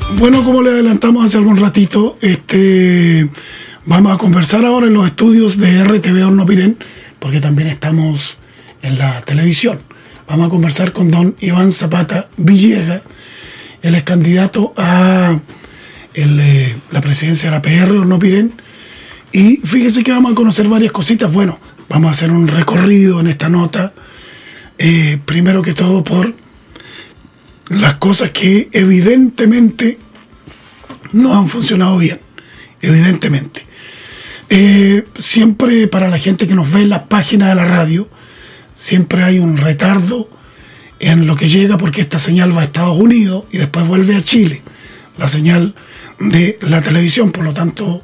Bueno, como le adelantamos hace algún ratito, vamos a conversar ahora en los estudios de RTV Hornopirén, porque también estamos en la televisión. Vamos a conversar con don Iván Zapata Villegas. Él es candidato a la presidencia de la PR Hornopirén. Y fíjese que vamos a conocer varias cositas. Bueno, vamos a hacer un recorrido en esta nota. Primero que todo por las cosas que evidentemente no han funcionado bien. Evidentemente. Siempre para la gente que nos ve en las páginas de la radio, siempre hay un retardo en lo que llega porque esta señal va a Estados Unidos y después vuelve a Chile. La señal de la televisión, por lo tanto,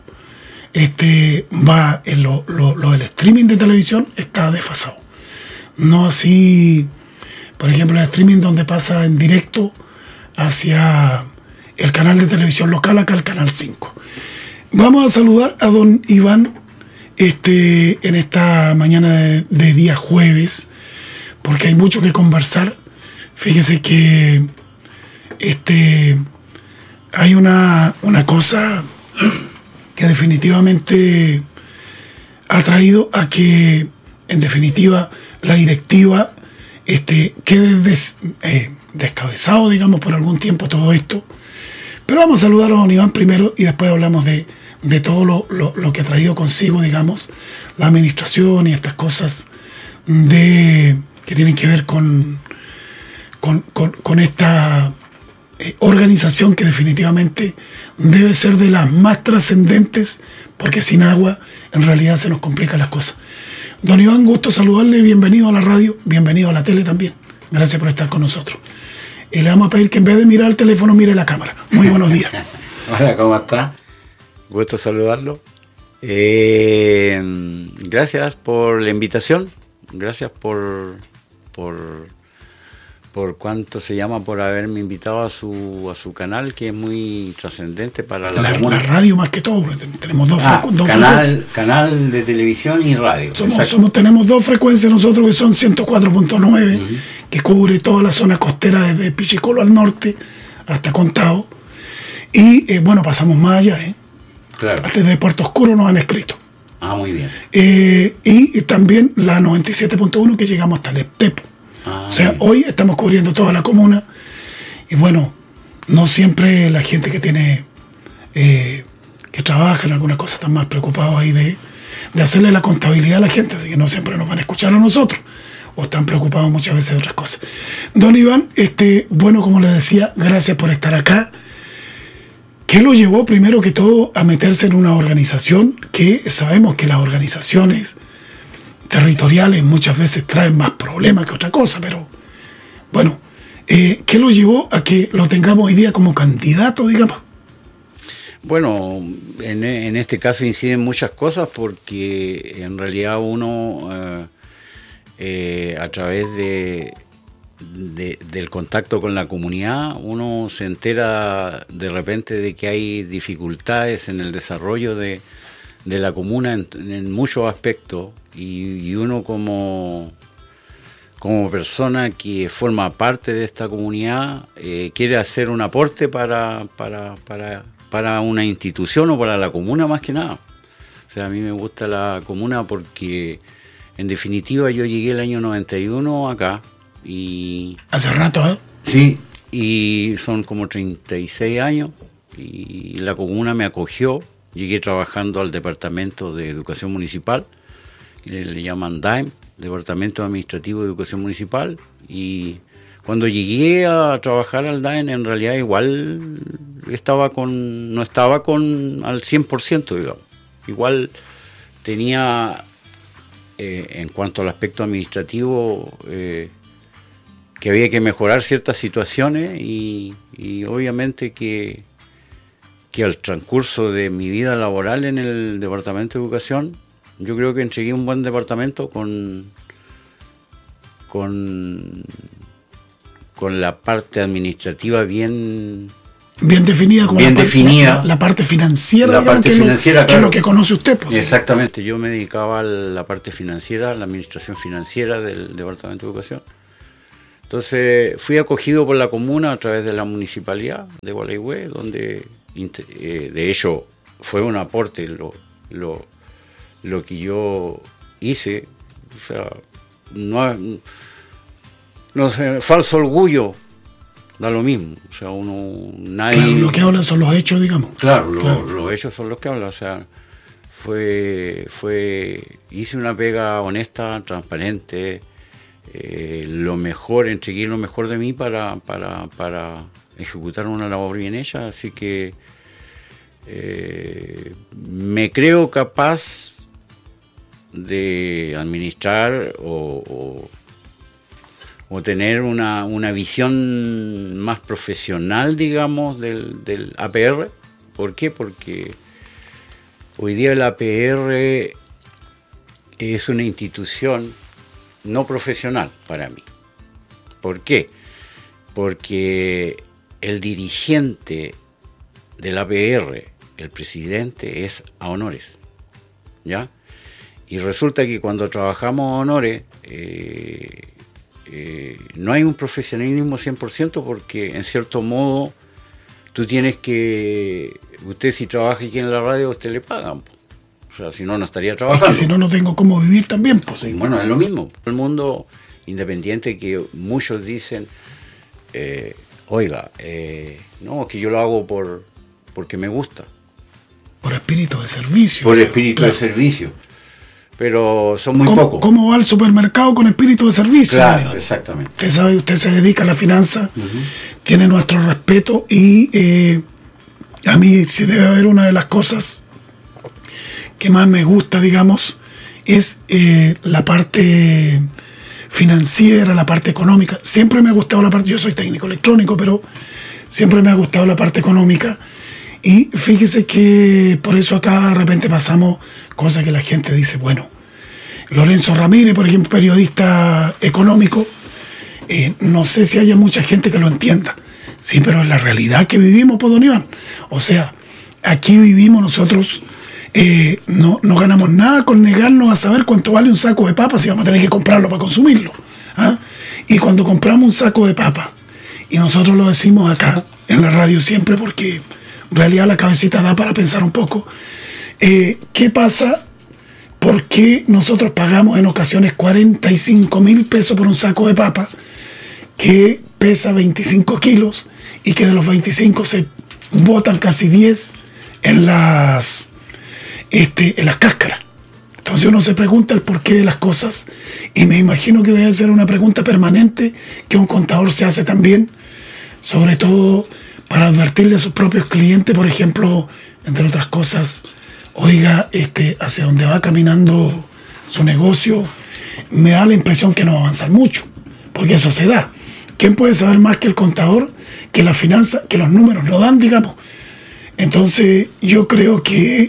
va en el streaming de televisión está desfasado. No así, por ejemplo, el streaming donde pasa en directo hacia el canal de televisión local, acá el canal 5. Vamos a saludar a don Iván en esta mañana de día jueves, porque hay mucho que conversar. Fíjese que hay una cosa que definitivamente ha traído a que, en definitiva, la directiva quede descabezado, digamos, por algún tiempo todo esto. Pero vamos a saludar a don Iván primero y después hablamos de todo lo que ha traído consigo, digamos, la administración y estas cosas que tienen que ver con esta organización que definitivamente debe ser de las más trascendentes, porque sin agua en realidad se nos complican las cosas. Don Iván, gusto saludarle, bienvenido a la radio, bienvenido a la tele también, gracias por estar con nosotros. Y le vamos a pedir que en vez de mirar el teléfono mire la cámara. Muy buenos días. Hola, ¿cómo está? Gusto saludarlo. Gracias por la invitación, gracias por cuánto se llama, por haberme invitado a su canal, que es muy trascendente para la comuna. La radio más que todo, tenemos dos frecuencias. Canal de televisión y radio. Tenemos dos frecuencias nosotros, que son 104.9, que cubre toda la zona costera desde Pichicolo al norte hasta Contao. Y bueno, pasamos más allá, Claro. Hasta desde Puerto Oscuro nos han escrito. Muy bien. Y también la 97.1, que llegamos hasta Leptepo. O sea, hoy estamos cubriendo toda la comuna. Y bueno, no siempre la gente que tiene que trabaja en algunas cosas están más preocupados ahí de hacerle la contabilidad a la gente, así que no siempre nos van a escuchar a nosotros, o están preocupados muchas veces de otras cosas. Don Iván, bueno, como le decía, gracias por estar acá. ¿Qué lo llevó primero que todo a meterse en una organización que sabemos que las organizaciones territoriales muchas veces traen más problemas que otra cosa? Pero bueno, ¿qué lo llevó a que lo tengamos hoy día como candidato, digamos? Bueno, en este caso inciden muchas cosas, porque en realidad uno a través del contacto con la comunidad, uno se entera de repente de que hay dificultades en el desarrollo de la comuna en muchos aspectos, y uno como persona que forma parte de esta comunidad quiere hacer un aporte para una institución o para la comuna más que nada. O sea, a mí me gusta la comuna porque en definitiva yo llegué el año 91 acá y... Hace rato, ¿eh? Sí, y son como 36 años y la comuna me acogió. Llegué trabajando al Departamento de Educación Municipal, le llaman DAEM, Departamento Administrativo de Educación Municipal, y cuando llegué a trabajar al DAEM, en realidad igual no estaba al 100%, digamos. Igual tenía, en cuanto al aspecto administrativo, que había que mejorar ciertas situaciones, y obviamente que al transcurso de mi vida laboral en el Departamento de Educación, yo creo que entregué un buen departamento con la parte administrativa bien definida, como la parte financiera, que es lo que conoce usted. Pues, exactamente, yo me dedicaba a la parte financiera, a la administración financiera del Departamento de Educación. Entonces fui acogido por la comuna a través de la municipalidad de Gualeguay, donde de hecho fue un aporte lo que yo hice. O sea, no sé, falso orgullo, da lo mismo. O sea, nadie... Claro, lo que hablan son los hechos, digamos. Claro, los hechos son los que hablan. O sea, hice una pega honesta, transparente, lo mejor, entregué lo mejor de mí para ejecutar una labor bien hecha. Así que me creo capaz de administrar o tener una visión más profesional, digamos, del APR. ¿Por qué? Porque hoy día el APR es una institución no profesional para mí. ¿Por qué? Porque el dirigente del APR, el presidente, es a honores, ¿ya? Y resulta que cuando trabajamos a honores, no hay un profesionalismo 100% porque, en cierto modo, tú tienes que... Usted si trabaja aquí en la radio, usted le pagan. O sea, si no, no estaría trabajando. Porque si no, no tengo cómo vivir también. Pues, sí. Bueno, es lo mismo. El mundo independiente, que muchos dicen, oiga, no, es que yo lo hago porque me gusta. Por espíritu de servicio. Por espíritu de servicio. Pero son muy pocos. ¿Cómo va al supermercado con espíritu de servicio? Claro, Aníbal? exactamente. Usted sabe, usted se dedica a la finanza, tiene nuestro respeto y a mí sí debe haber una de las cosas que más me gusta, digamos, es la parte financiera, la parte económica. Siempre me ha gustado la parte, yo soy técnico electrónico, pero siempre me ha gustado la parte económica. Y fíjese que por eso acá de repente pasamos cosas que la gente dice, bueno, Lorenzo Ramírez, por ejemplo, periodista económico, no sé si haya mucha gente que lo entienda. Sí, pero es la realidad que vivimos, pues, don Iván. O sea, aquí vivimos nosotros, no ganamos nada con negarnos a saber cuánto vale un saco de papas si vamos a tener que comprarlo para consumirlo. ¿Ah? Y cuando compramos un saco de papas, y nosotros lo decimos acá en la radio siempre porque en realidad la cabecita da para pensar un poco, ¿qué pasa? ¿Por qué nosotros pagamos en ocasiones 45.000 pesos por un saco de papas que pesa 25 kilos y que de los 25 se botan casi 10 en las cáscaras? Entonces uno se pregunta el porqué de las cosas y me imagino que debe ser una pregunta permanente que un contador se hace también, sobre todo para advertirle a sus propios clientes, por ejemplo, entre otras cosas, oiga, hacia donde va caminando su negocio, me da la impresión que no va a avanzar mucho, porque eso se da. ¿Quién puede saber más que el contador, que la finanza, que los números lo dan, digamos? Entonces, yo creo que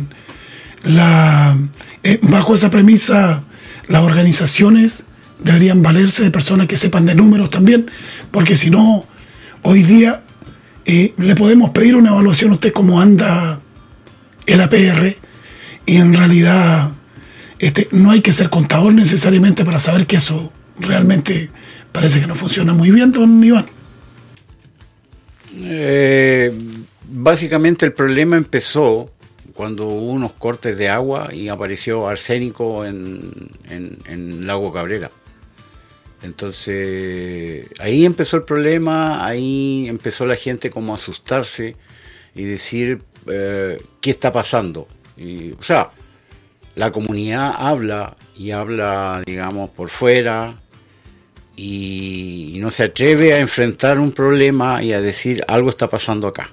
bajo esa premisa, las organizaciones deberían valerse de personas que sepan de números también, porque si no, hoy día le podemos pedir una evaluación a usted cómo anda el APR, y en realidad no hay que ser contador necesariamente para saber que eso realmente parece que no funciona muy bien, don Iván. Básicamente el problema empezó cuando hubo unos cortes de agua y apareció arsénico en Lago Cabrera. Entonces ahí empezó el problema, ahí empezó la gente como a asustarse y decir, ¿qué está pasando? O sea, la comunidad habla, digamos, por fuera, y no se atreve a enfrentar un problema y a decir, algo está pasando acá.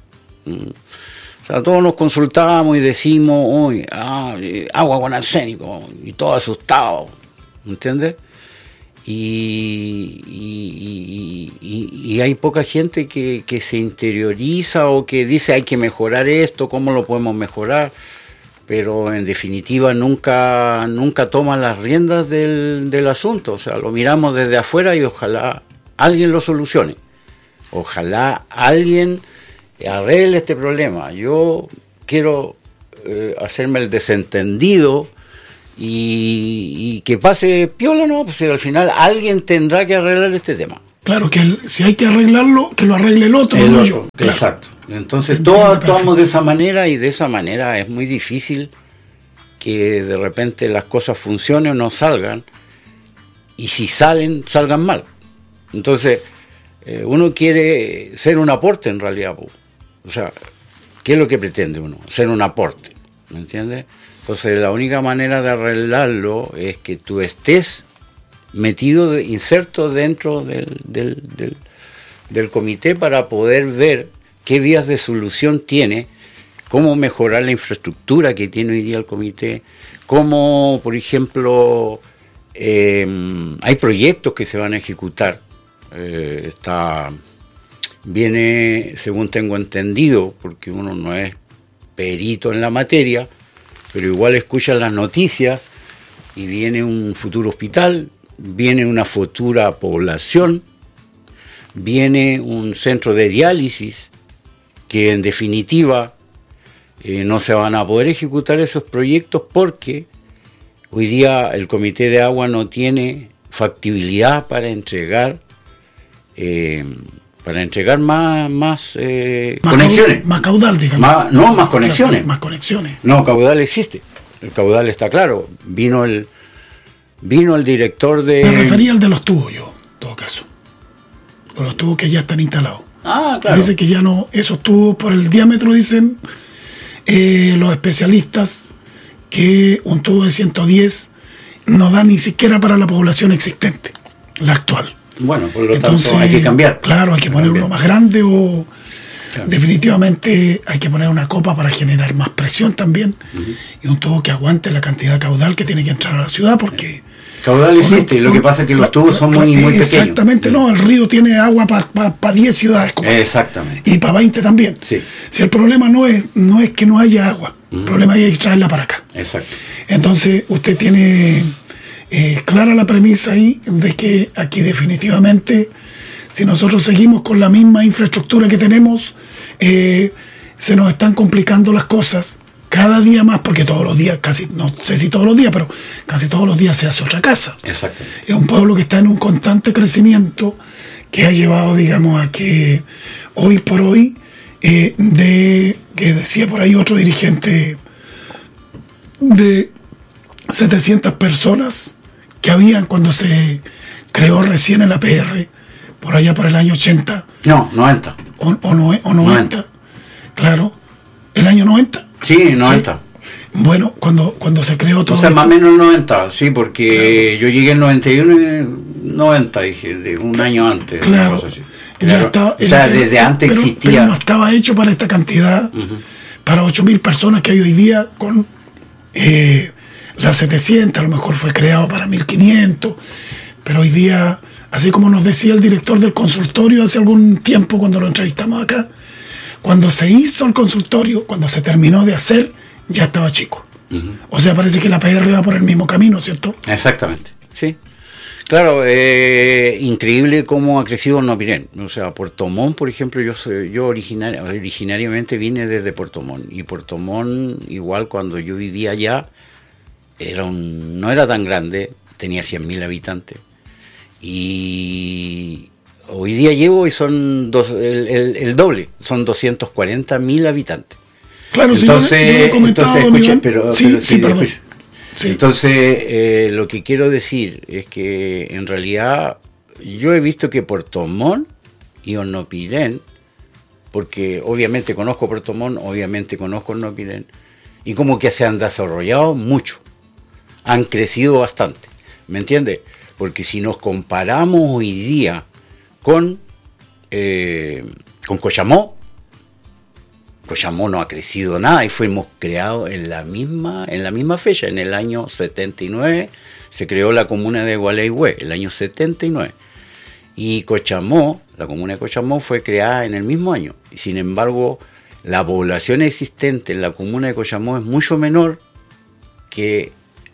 O sea, todos nos consultábamos y decimos, agua con arsénico, y todos asustados, ¿entiendes? Y hay poca gente que se interioriza o que dice hay que mejorar esto, ¿cómo lo podemos mejorar? Pero en definitiva nunca toman las riendas del asunto. O sea, lo miramos desde afuera y ojalá alguien lo solucione. Ojalá alguien arregle este problema. Yo quiero hacerme el desentendido y que pase piola, ¿no? Pues al final alguien tendrá que arreglar este tema. Claro, que si hay que arreglarlo, que lo arregle el otro, no yo. Claro. Exacto. Entonces todos actuamos de esa manera, y de esa manera es muy difícil que de repente las cosas funcionen o no salgan, y si salen, salgan mal. Entonces uno quiere ser un aporte en realidad, o sea, ¿qué es lo que pretende uno? Ser un aporte, ¿me entiendes? Entonces la única manera de arreglarlo es que tú estés metido, inserto dentro del comité, para poder ver qué vías de solución tiene, cómo mejorar la infraestructura que tiene hoy día el comité, cómo, por ejemplo, hay proyectos que se van a ejecutar. Viene, según tengo entendido, porque uno no es perito en la materia, pero igual escucha las noticias, y viene un futuro hospital, viene una futura población, viene un centro de diálisis, que en definitiva no se van a poder ejecutar esos proyectos porque hoy día el Comité de Agua no tiene factibilidad para entregar más conexiones. Más caudal, digamos. Más conexiones. Más conexiones. No, caudal existe. El caudal está claro. Vino el director de... Me refería al de los tubos yo, en todo caso. De los tubos que ya están instalados. Ah, claro. Dice que ya no, esos tubos por el diámetro, dicen los especialistas, que un tubo de 110 no da ni siquiera para la población existente, la actual. Bueno, por lo tanto hay que cambiar. Claro, hay que poner uno más grande, o claro, definitivamente hay que poner una copa para generar más presión también, y un tubo que aguante la cantidad de caudal que tiene que entrar a la ciudad, porque... Caudal existe, lo que pasa es que los tubos son muy pequeños. Exactamente, no, el río tiene agua para 10 ciudades. Exactamente. Y para 20 también. Sí. Si el problema no es que no haya agua, el problema es que traerla para acá. Exacto. Entonces usted tiene clara la premisa ahí de que aquí definitivamente, si nosotros seguimos con la misma infraestructura que tenemos, se nos están complicando las cosas cada día más, porque todos los días, casi, no sé si todos los días, pero casi todos los días se hace otra casa. Exacto. Es un pueblo que está en un constante crecimiento, que ha llevado, digamos, a que hoy por hoy, que decía por ahí otro dirigente, de 700 personas que habían cuando se creó recién el APR, por allá por el año 80. No, 90. O 90. Claro. ¿El año 90? Sí, 90. Sí. Bueno, cuando se creó todo. O sea, esto, más o menos 90, sí, porque claro, yo llegué en 91 y 90, dije, de un año antes. Claro. Ya estaba, o sea, desde antes existía. Pero no estaba hecho para esta cantidad, para 8.000 personas que hay hoy día, con las 700, a lo mejor fue creado para 1.500, pero hoy día, así como nos decía el director del consultorio hace algún tiempo cuando lo entrevistamos acá, cuando se hizo el consultorio, cuando se terminó de hacer, ya estaba chico. O sea, parece que la PR va por el mismo camino, ¿cierto? Exactamente, sí. Claro, increíble cómo ha crecido Hornopiren. O sea, Puerto Montt, por ejemplo, yo originariamente vine desde Puerto Montt. Y Puerto Montt, igual cuando yo vivía allá, no era tan grande, tenía 100.000 habitantes. Y hoy día llevo y son el doble, son 240.000 habitantes. Claro, entonces, yo lo he comentado, escuché, pero perdón. Sí. Entonces, lo que quiero decir es que en realidad yo he visto que Puerto Montt y Hornopiren, porque obviamente conozco Puerto Montt, obviamente conozco Hornopiren, y como que se han desarrollado mucho, han crecido bastante, ¿me entiendes? Porque si nos comparamos hoy día con Cochamó no ha crecido nada, y fuimos creados en la misma fecha, en el año 79 se creó la comuna de Gualeguay, el año 79, y Cochamó, la comuna de Cochamó fue creada en el mismo año, y sin embargo la población existente en la comuna de Cochamó es mucho menor que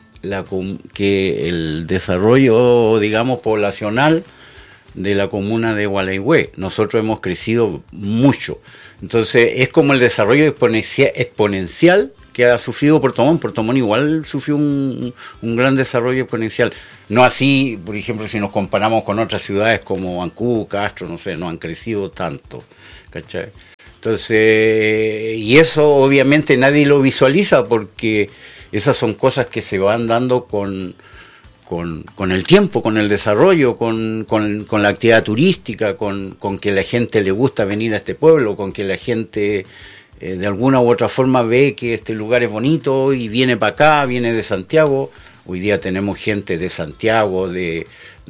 el desarrollo, digamos, poblacional de la comuna de Gualeguay. Nosotros hemos crecido mucho. Entonces es como el desarrollo exponencial que ha sufrido Puerto Montt. Puerto Montt igual sufrió un gran desarrollo exponencial. No así, por ejemplo, si nos comparamos con otras ciudades como Ancú, Castro, no sé, no han crecido tanto, ¿cachai? Entonces, y eso obviamente nadie lo visualiza porque esas son cosas que se van dando con el tiempo, con el desarrollo, con la actividad turística, con que la gente le gusta venir a este pueblo, con que la gente de alguna u otra forma ve que este lugar es bonito y viene para acá, viene de Santiago. Hoy día tenemos gente de Santiago, de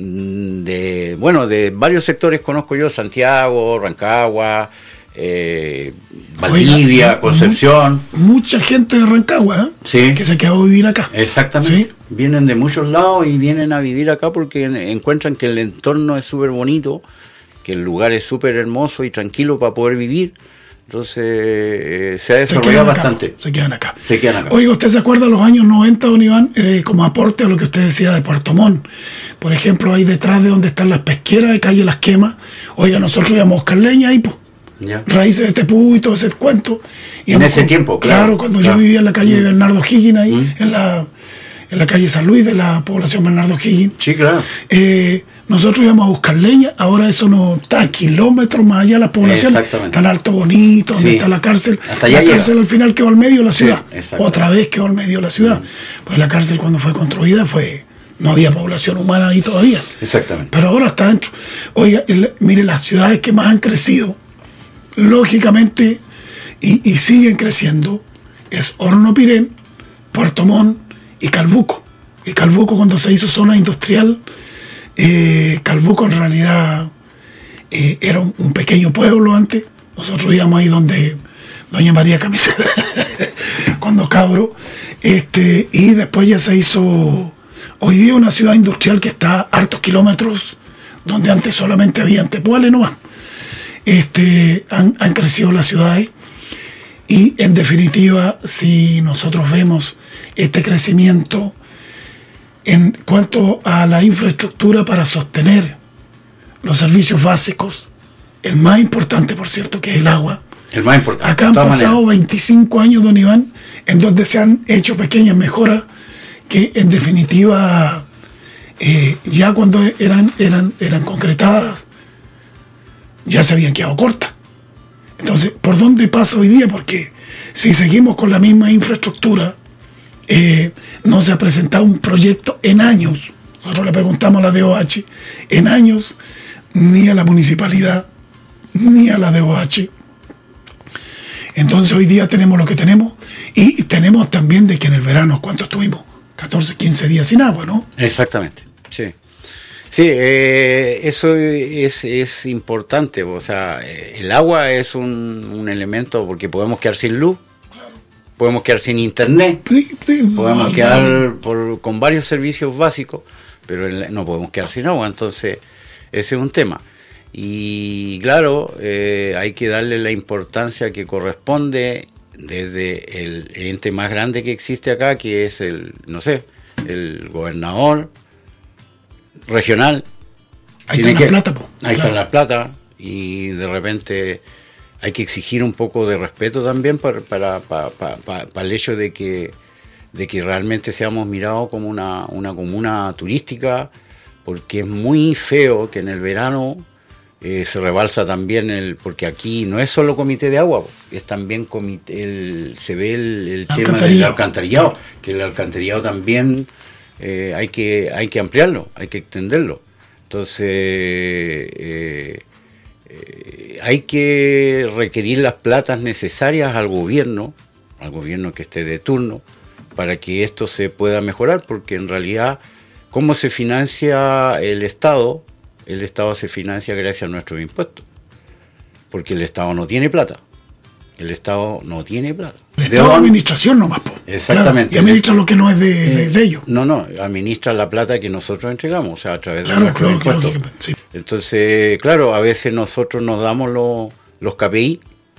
varios sectores conozco yo, Santiago, Rancagua, Valdivia, oiga, Concepción. Mucha gente de Rancagua, sí, que se quedó a vivir acá. Exactamente. ¿Sí? Vienen de muchos lados y vienen a vivir acá porque encuentran que el entorno es súper bonito, que el lugar es súper hermoso y tranquilo para poder vivir. Entonces se ha desarrollado bastante. Se quedan acá. Oiga, ¿usted se acuerda de los años 90, don Iván? Como aporte a lo que usted decía de Puerto Montt. Por ejemplo, ahí detrás de donde están las pesqueras de calle Las Quemas. Oiga, nosotros íbamos a buscar leña ahí, pues. Ya. Raíces de tepú y todo ese cuento. En ese tiempo, claro. Cuando yo vivía en la calle Bernardo Higgins, ahí, en la calle San Luis de la población Bernardo Higgins. Sí, claro. Nosotros íbamos a buscar leña, ahora eso no está a kilómetros más allá de la población. Tan Alto Bonito, donde está la cárcel. La cárcel al final quedó al medio de la ciudad. Otra vez quedó al medio de la ciudad. Pues la cárcel cuando fue construida no había población humana ahí todavía. Exactamente. Pero ahora está dentro. Oiga, mire, las ciudades que más han crecido, lógicamente, y siguen creciendo, es Horno-Pirén, Puerto Montt y Calbuco. Y Calbuco, cuando se hizo zona industrial, Calbuco en realidad era un pequeño pueblo antes. Nosotros íbamos ahí donde doña María Camiseta cuando cabro, y después ya se hizo hoy día una ciudad industrial que está a hartos kilómetros, donde antes solamente había Tepuales nomás. Han crecido las ciudades y en definitiva, si nosotros vemos este crecimiento en cuanto a la infraestructura para sostener los servicios básicos, el más importante, por cierto, que es el agua. El más importante. Acá han pasado 25 años, don Iván, en donde se han hecho pequeñas mejoras que en definitiva ya cuando eran concretadas ya se habían quedado cortas. Entonces, ¿por dónde pasa hoy día? Porque si seguimos con la misma infraestructura, no se ha presentado un proyecto en años. Nosotros le preguntamos a la DOH, en años, ni a la municipalidad, ni a la DOH. Entonces hoy día tenemos lo que tenemos, y tenemos también de que en el verano, ¿cuánto estuvimos? 14, 15 días sin agua, ¿no? Exactamente, sí. Sí, eso es importante. O sea, el agua es un elemento porque podemos quedar sin luz, podemos quedar sin internet, podemos quedar con varios servicios básicos, pero no podemos quedar sin agua. Entonces, ese es un tema. Y claro, hay que darle la importancia que corresponde desde el ente más grande que existe acá, que es el gobernador regional. Ahí está la plata, po. Ahí está la plata, y de repente hay que exigir un poco de respeto también para el hecho de que realmente seamos mirados como una comuna turística, porque es muy feo que en el verano se rebalsa también porque aquí no es solo comité de agua, es también se ve el tema del alcantarillado, que el alcantarillado también hay que ampliarlo, hay que extenderlo. Entonces hay que requerir las platas necesarias al gobierno que esté de turno, para que esto se pueda mejorar, porque en realidad, ¿cómo se financia el Estado? El Estado se financia gracias a nuestros impuestos, porque el Estado no tiene plata. El Estado no tiene plata. El Estado administración nomás, po. Exactamente. Claro, y administra lo que no es de ellos. No, administra la plata que nosotros entregamos, o sea, a través de nuestros impuestos. Sí. Entonces, claro, a veces nosotros nos damos los KPI,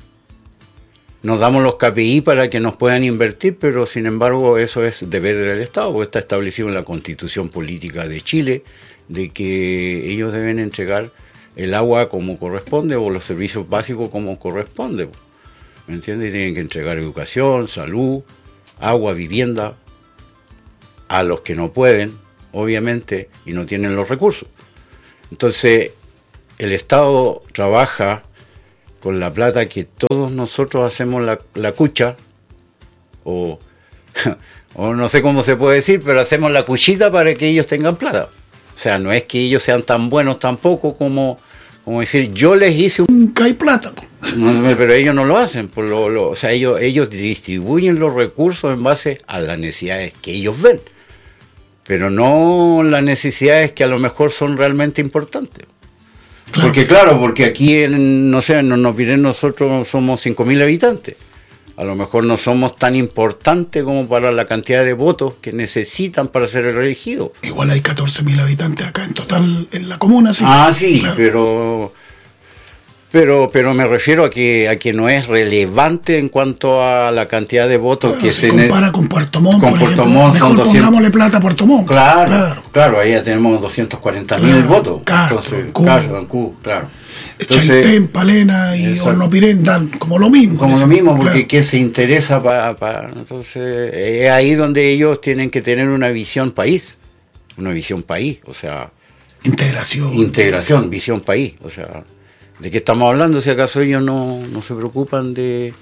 para que nos puedan invertir, pero sin embargo eso es deber del Estado, porque está establecido en la Constitución Política de Chile, de que ellos deben entregar el agua como corresponde, o los servicios básicos como corresponde. ¿Me entiendes? Tienen que entregar educación, salud, agua, vivienda, a los que no pueden, obviamente, y no tienen los recursos. Entonces, el Estado trabaja con la plata que todos nosotros hacemos la cucha, o no sé cómo se puede decir, pero hacemos la cuchita para que ellos tengan plata. O sea, no es que ellos sean tan buenos tampoco como decir, yo les hice Nunca hay plata. No, pero ellos no lo hacen. O sea, ellos distribuyen los recursos en base a las necesidades que ellos ven, pero no las necesidades que a lo mejor son realmente importantes. Claro. Porque aquí, no sé, en Nopirén nosotros somos 5.000 habitantes. A lo mejor no somos tan importantes como para la cantidad de votos que necesitan para ser elegidos. Igual hay 14.000 habitantes acá en total en la comuna, sí. Sí, claro. Pero me refiero a que no es relevante en cuanto a la cantidad de votos que se compara con Puerto Montt, con por Puerto ejemplo. Montt Mejor son 200. Pongámosle plata a Puerto Montt. Claro, ahí ya tenemos 240.000 votos. Claro. Chaitén, Palena y Hornopirén dan como lo mismo. Porque que se interesa para... Entonces, es ahí donde ellos tienen que tener una visión país, o sea... Integración, visión país, o sea... ¿De qué estamos hablando? Si acaso ellos no se preocupan de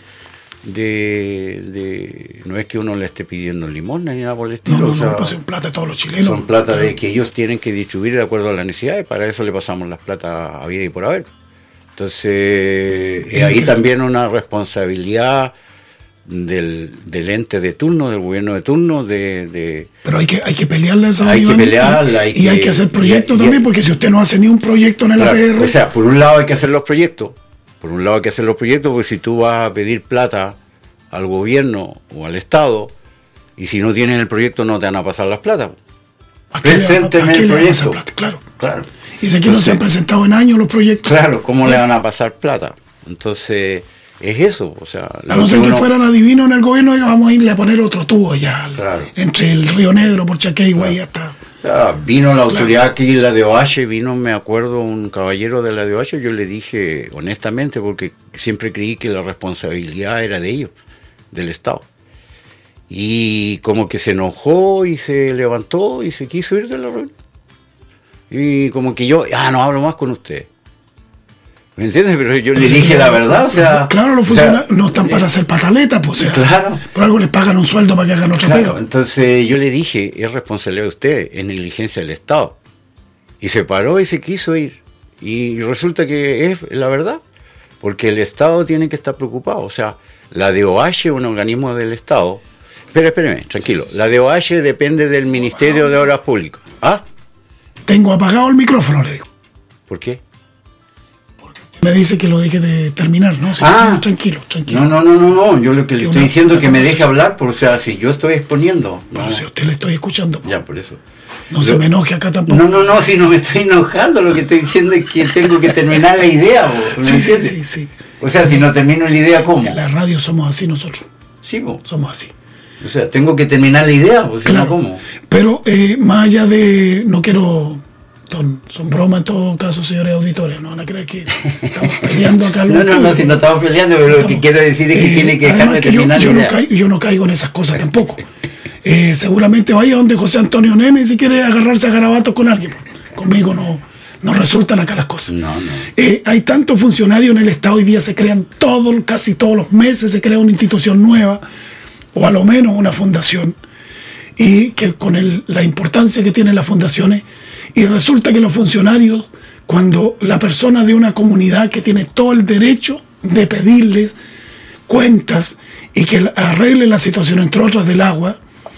no es que uno le esté pidiendo limosna ni nada por el estilo. No, pues son plata de todos los chilenos. Son plata de que ellos tienen que distribuir de acuerdo a las necesidades, para eso le pasamos las plata a vida y por haber. Entonces, ahí también una responsabilidad del ente de turno, del gobierno de turno, pero hay que pelearla esa hay que pelearla y hay que hacer proyectos también, porque si usted no hace ni un proyecto en el APR... O sea, por un lado hay que hacer los proyectos, porque si tú vas a pedir plata al gobierno o al Estado, y si no tienen el proyecto no te van a pasar las plata. Presénteme el proyecto. Claro. Y si aquí no se han presentado en años los proyectos. Claro, ¿cómo le van a pasar plata? Entonces... es eso, o sea... A no ser que fueran adivinos en el gobierno, vamos a irle a poner otro tubo ya, entre el Río Negro, por Chaqueigua y hasta... Vino la autoridad aquí, la DOH, me acuerdo, un caballero de la DOH, yo le dije honestamente, porque siempre creí que la responsabilidad era de ellos, del Estado. Y como que se enojó y se levantó y se quiso ir de la reunión. Y como que yo, no hablo más con usted. ¿Me entiendes? Pero yo le dije la verdad, o sea... Claro, los funcionarios no están para hacer pataletas, pues, o sea, claro. Por algo les pagan un sueldo para que hagan otra pega. Entonces yo le dije, es responsabilidad de usted, es negligencia del Estado. Y se paró y se quiso ir. Y resulta que es la verdad, porque el Estado tiene que estar preocupado. O sea, la DOH, un organismo del Estado... Espéreme, tranquilo. La DOH depende del Ministerio de Obras Públicas. Tengo apagado el micrófono, le digo. ¿Por qué? Me dice que lo deje de terminar, ¿no? Tranquilo. No. Yo lo que le estoy diciendo es que me deje hablar, o sea, si yo estoy exponiendo. No, si a usted le estoy escuchando. Ya, por eso. Se me enoje acá tampoco. No, si no me estoy enojando, lo que estoy diciendo es que tengo que terminar la idea. Sí. O sea, si no termino la idea, ¿cómo? En la radio somos así nosotros. Sí, somos así. O sea, tengo que terminar la idea, claro. ¿Cómo? Pero más allá de... No quiero... Son bromas en todo caso, señores auditores. No van a creer que estamos peleando acá. No, si no estamos peleando, pero lo que quiero decir es que tiene que dejarme terminar la idea. Yo no caigo en esas cosas tampoco. Seguramente vaya donde José Antonio Neme si quiere agarrarse a garabatos con alguien. Conmigo no resultan acá las cosas. No. Hay tantos funcionarios en el Estado, hoy día se crean casi todos los meses se crea una institución nueva, o a lo menos una fundación, y que con la importancia que tienen las fundaciones, y resulta que los funcionarios, cuando la persona de una comunidad que tiene todo el derecho de pedirles cuentas y que arregle la situación, entre otras del agua,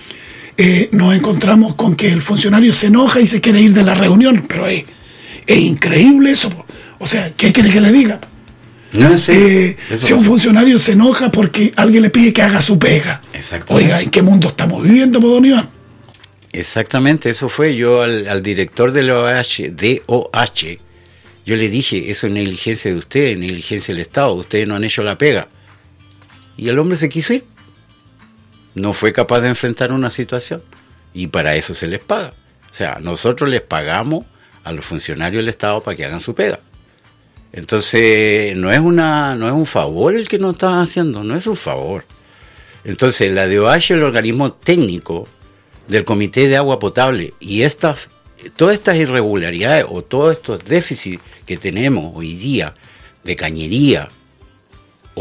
nos encontramos con que el funcionario se enoja y se quiere ir de la reunión, pero es increíble eso. O sea, ¿qué quiere que le diga? No sé. Si un funcionario se enoja porque alguien le pide que haga su pega. Oiga, ¿en qué mundo estamos viviendo, don Iván? Exactamente, eso fue. Yo al director de la DOH, yo le dije, eso es negligencia de ustedes, negligencia del Estado, ustedes no han hecho la pega. Y el hombre se quiso ir. No fue capaz de enfrentar una situación. Y para eso se les paga. O sea, nosotros les pagamos a los funcionarios del Estado para que hagan su pega. Entonces, no es un favor el que nos están haciendo, no es un favor. Entonces, la DOH es el organismo técnico del Comité de Agua Potable, y todas estas irregularidades o todos estos déficits que tenemos hoy día de cañería,